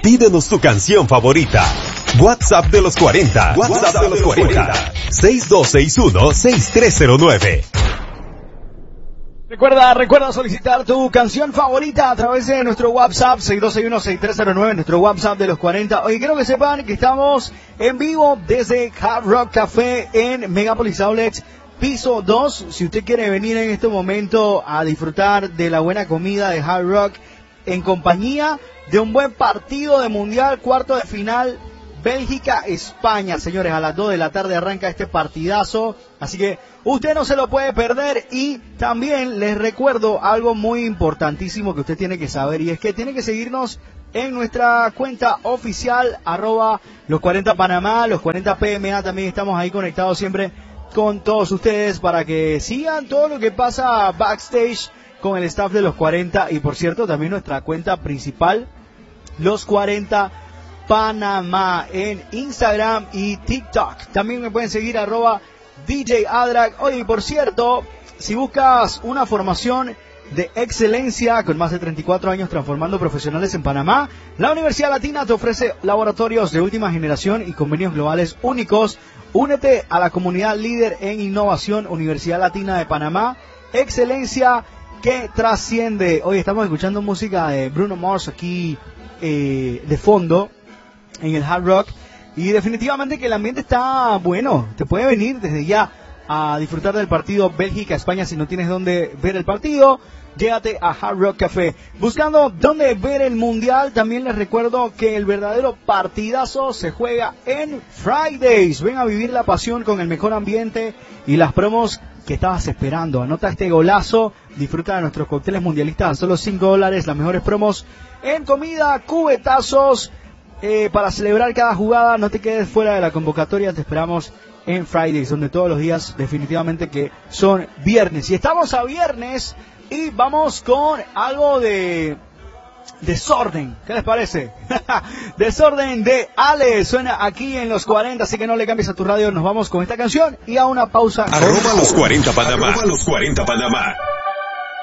Pídenos tu canción favorita. WhatsApp de los 40. WhatsApp de los 40. 6261-6309. Recuerda solicitar tu canción favorita a través de nuestro WhatsApp 6261-6309, nuestro WhatsApp de los 40. Oye, quiero que sepan que estamos en vivo desde Hard Rock Café en Megapolis Outlets, piso 2. Si usted quiere venir en este momento a disfrutar de la buena comida de Hard Rock en compañía de un buen partido de Mundial, cuarto de final, Bélgica-España, señores, a las 2 de la tarde arranca este partidazo, así que usted no se lo puede perder. Y también les recuerdo algo muy importantísimo que usted tiene que saber, y es que tiene que seguirnos en nuestra cuenta oficial, @los 40 Panamá, los 40 PMA, también estamos ahí conectados siempre con todos ustedes para que sigan todo lo que pasa backstage con el staff de los 40, y por cierto también nuestra cuenta principal, los 40 Panamá, en Instagram y TikTok. También me pueden seguir @DJ Adrag. Oye, por cierto, si buscas una formación de excelencia con más de 34 años transformando profesionales en Panamá, la Universidad Latina te ofrece laboratorios de última generación y convenios globales únicos. Únete a la comunidad líder en innovación, Universidad Latina de Panamá, excelencia que trasciende. Hoy estamos escuchando música de Bruno Mars aquí de fondo en el Hard Rock, y definitivamente que el ambiente está bueno. Te puede venir desde ya a disfrutar del partido Bélgica-España. Si no tienes dónde ver el partido, llégate a Hard Rock Café. Buscando dónde ver el Mundial, también les recuerdo que el verdadero partidazo se juega en Fridays. Ven a vivir la pasión con el mejor ambiente y las promos que estabas esperando. Anota este golazo, disfruta de nuestros cócteles mundialistas a solo $5, las mejores promos en comida, cubetazos, para celebrar cada jugada. No te quedes fuera de la convocatoria, te esperamos en Fridays, donde todos los días definitivamente que son viernes. Y estamos a viernes y vamos con algo de desorden. ¿Qué les parece? Desorden de Ale, suena aquí en los 40, así que no le cambies a tu radio. Nos vamos con esta canción y a una pausa. @los 40 Panamá. @los 40 Panamá.